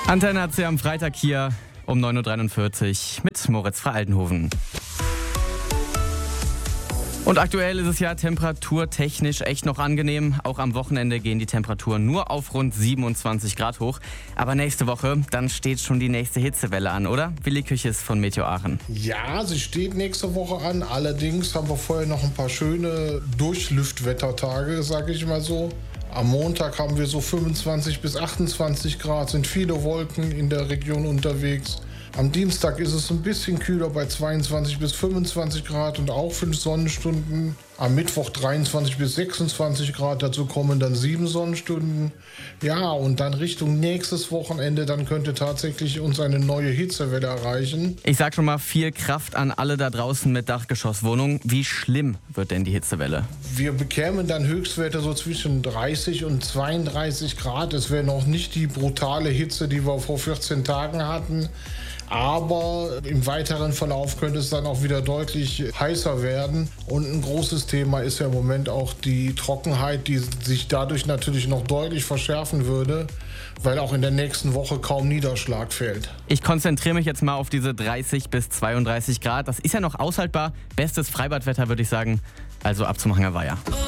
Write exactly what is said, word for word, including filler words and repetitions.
Antenne A C am Freitag hier um neun Uhr dreiundvierzig mit Moritz fra Altenhoven. Und aktuell ist es ja temperaturtechnisch echt noch angenehm. Auch am Wochenende gehen die Temperaturen nur auf rund siebenundzwanzig Grad hoch. Aber nächste Woche, dann steht schon die nächste Hitzewelle an, oder? Willi Küchis von Meteo Aachen. Ja, sie steht nächste Woche an. Allerdings haben wir vorher noch ein paar schöne Durchlüftwettertage, sage ich mal so. Am Montag haben wir so fünfundzwanzig bis achtundzwanzig Grad, sind viele Wolken in der Region unterwegs. Am Dienstag ist es ein bisschen kühler bei zweiundzwanzig bis fünfundzwanzig Grad und auch fünf Sonnenstunden. Am Mittwoch dreiundzwanzig bis sechsundzwanzig Grad, dazu kommen dann sieben Sonnenstunden. Ja, und dann Richtung nächstes Wochenende, dann könnte tatsächlich uns eine neue Hitzewelle erreichen. Ich sag schon mal viel Kraft an alle da draußen mit Dachgeschosswohnungen. Wie schlimm wird denn die Hitzewelle? Wir bekämen dann Höchstwerte so zwischen dreißig und zweiunddreißig Grad. Es wäre noch nicht die brutale Hitze, die wir vor vierzehn Tagen hatten. Aber im weiteren Verlauf könnte es dann auch wieder deutlich heißer werden. Und ein großes Thema ist ja im Moment auch die Trockenheit, die sich dadurch natürlich noch deutlich verschärfen würde, weil auch in der nächsten Woche kaum Niederschlag fällt. Ich konzentriere mich jetzt mal auf diese dreißig bis zweiunddreißig Grad. Das ist ja noch aushaltbar. Bestes Freibadwetter, würde ich sagen. Also ab zum Hangerweiher.